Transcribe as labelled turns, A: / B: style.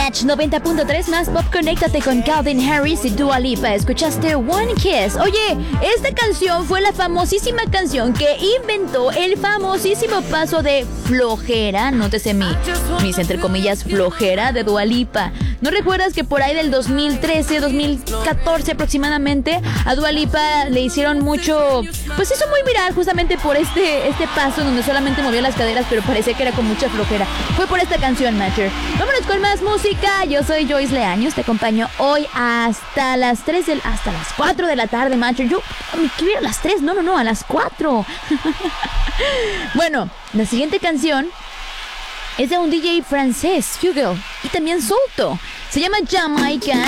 A: Match 90.3 más pop, conéctate con Calvin Harris y Dua Lipa. Escuchaste One Kiss. Oye, esta canción fue la famosísima canción que inventó el famosísimo paso de flojera, nótese mis entre comillas flojera de Dua Lipa. ¿No recuerdas que por ahí del 2013, 2014 aproximadamente, a Dua Lipa le hicieron mucho, pues hizo muy viral justamente por este paso donde solamente movía las caderas, pero parecía que era con mucha flojera? Fue por esta canción, Matcher. Vámonos con más música. Yo soy Joyce Leaños, te acompaño hoy hasta las 4 de la tarde, Matcher. Yo me quiero ir a las 3, no, a las 4. Bueno, la siguiente canción es de un DJ francés, Hugo, y también Solto. Se llama Jamaican